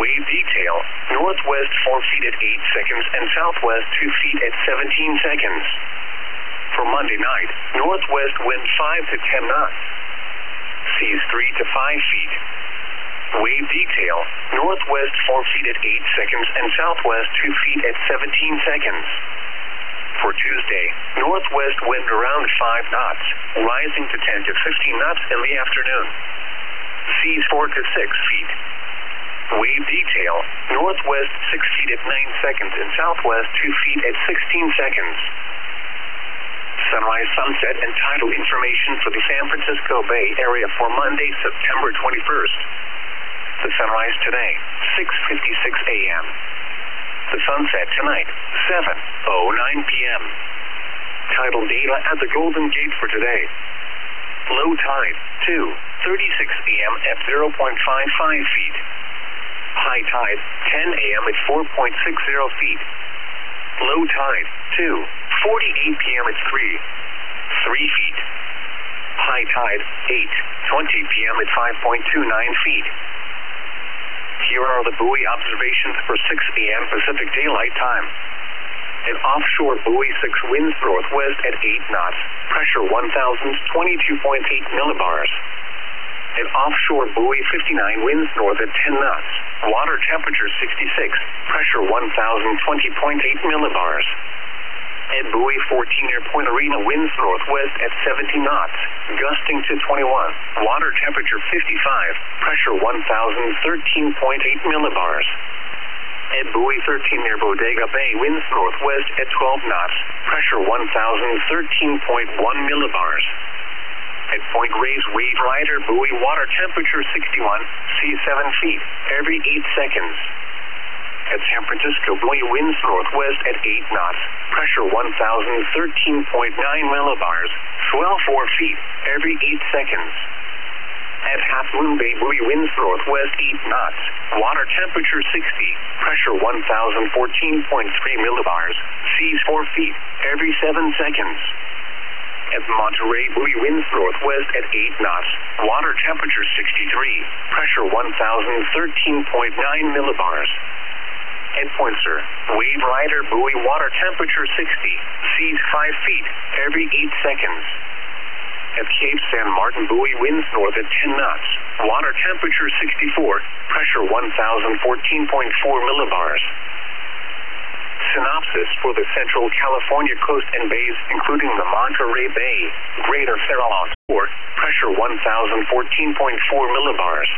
Wave detail, northwest 4 feet at 8 seconds and southwest 2 feet at 17 seconds. For Monday night, northwest wind 5 to 10 knots. Seas 3 to 5 feet. Wave detail, northwest 4 feet at 8 seconds and southwest 2 feet at 17 seconds. For Tuesday, northwest wind around 5 knots, rising to 10 to 15 knots in the afternoon. Seas 4 to 6 feet. Wave detail, northwest 6 feet at 9 seconds and southwest 2 feet at 16 seconds. Sunrise, sunset, and tidal information for the San Francisco Bay Area for Monday, September 21st. The sunrise today, 6:56 a.m. The sunset tonight, 7:09 p.m. Tidal data at the Golden Gate for today. Low tide, 2:36 a.m. at 0.55 feet. High tide, 10 a.m. at 4.60 feet. Low tide, 2:48 p.m. at 3 feet. High tide, 8:20 p.m. at 5.29 feet. Here are the buoy observations for 6 a.m. Pacific Daylight Time. An offshore buoy 6 winds northwest at 8 knots, pressure 1,022.8 millibars. An offshore buoy 59 winds north at 10 knots, water temperature 66, pressure 1,020.8 millibars. At buoy 14 near Point Arena winds northwest at 70 knots, gusting to 21, water temperature 55, pressure 1,013.8 millibars. At buoy 13 near Bodega Bay winds northwest at 12 knots, pressure 1,013.1 millibars. At Point Reyes Wave Rider buoy water temperature 61, seas 7 feet, every 8 seconds. At San Francisco buoy winds northwest at 8 knots, pressure 1,013.9 millibars, swell 4 feet, every 8 seconds. At Half Moon Bay buoy winds northwest 8 knots, water temperature 60, pressure 1,014.3 millibars, seas 4 feet, every 7 seconds. At Monterey buoy winds northwest at 8 knots, water temperature 63, pressure 1,013.9 millibars. At Poinsett, Wave Rider buoy water temperature 60, seas 5 feet, every 8 seconds. At Cape San Martin buoy winds north at 10 knots, water temperature 64, pressure 1,014.4 millibars. Synopsis for the Central California coast and bays, including the Monterey Bay, Greater Farallon, pressure 1,014.4 millibars.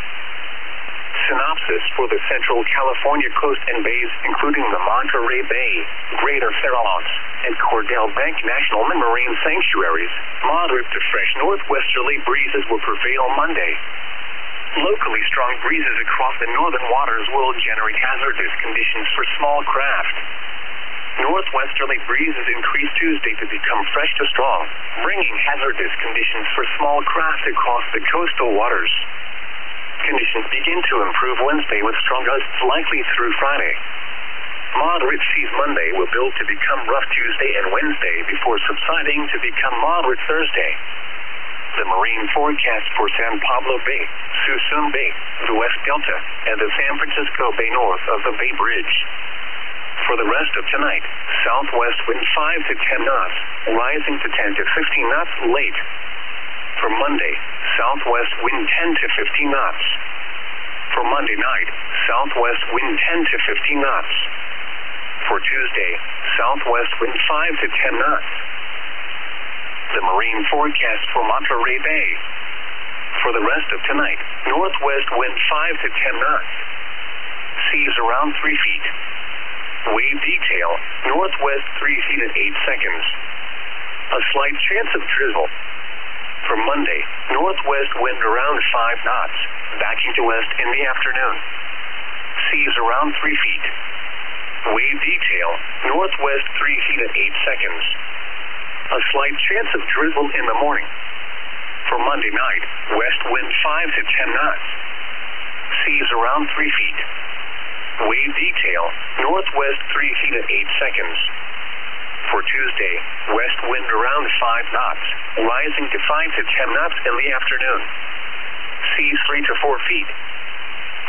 Synopsis for the Central California coast and bays, including the Monterey Bay, Greater Farallones, and Cordell Bank National Marine Sanctuaries. Moderate to fresh northwesterly breezes will prevail Monday. Locally strong breezes across the northern waters will generate hazardous conditions for small craft. Northwesterly breezes increase Tuesday to become fresh to strong, bringing hazardous conditions for small craft across the coastal waters. Conditions begin to improve Wednesday with strong gusts likely through Friday. Moderate seas Monday will build to become rough Tuesday and Wednesday before subsiding to become moderate Thursday. The marine forecast for San Pablo Bay, Suisun Bay, the West Delta, and the San Francisco Bay north of the Bay Bridge. For the rest of tonight, southwest wind 5 to 10 knots, rising to 10 to 15 knots late. For Monday, southwest wind 10 to 15 knots. For Monday night, southwest wind 10 to 15 knots. For Tuesday, southwest wind 5 to 10 knots. The marine forecast for Monterey Bay. For the rest of tonight, northwest wind 5 to 10 knots. Seas around 3 feet. Wave detail, northwest 3 feet at 8 seconds. A slight chance of drizzle. For Monday, northwest wind around 5 knots, backing to west in the afternoon. Seas around 3 feet. Wave detail, northwest 3 feet at 8 seconds. A slight chance of drizzle in the morning. For Monday night, west wind 5 to 10 knots. Seas around 3 feet. Wave detail, northwest 3 feet at 8 seconds. For Tuesday, west wind around 5 knots, rising to 5 to 10 knots in the afternoon. Seas 3 to 4 feet.